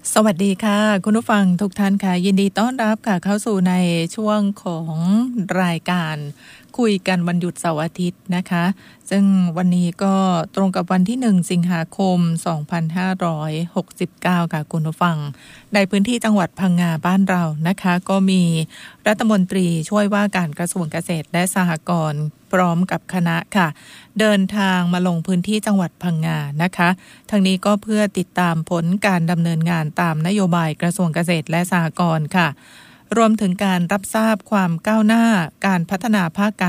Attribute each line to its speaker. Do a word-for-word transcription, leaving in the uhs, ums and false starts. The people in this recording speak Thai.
Speaker 1: สวัสดีค่ะคุณผู้ฟังทุกท่านค่ะยินดีต้อนรับค่ะเข้าสู่ในช่วงของรายการคุยกันวันหยุดเสาร์อาทิตย์นะคะซึ่งวันนี้ก็ตรงกับวันที่หนึ่งสิงหาคมสองพันห้าร้อยหกสิบเก้าค่ะคุณผู้ฟังในพื้นที่จังหวัดพังงาบ้านเรานะคะก็มีรัฐมนตรีช่วยว่าการกระทรวงเกษตรและสหกรณ์พร้อมกับคณะค่ะเดินทางมาลงพื้นที่จังหวัดพังงานะคะทั้งนี้ก็เพื่อติดตามผลการดำเนินงานตามนโยบายกระทรวงเกษตรและสหกรณ์ค่ะรวมถึงการรับทราบความก้าวหน้าการพัฒนาภาคการ